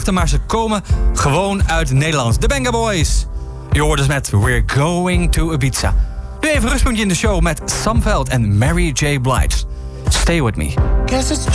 verwachten, maar ze komen gewoon uit Nederland. De Benga Boys. Je hoort dus met We're Going to Ibiza. Nu even een rustpuntje in de show met Sam Veld en Mary J. Blige. Stay with me.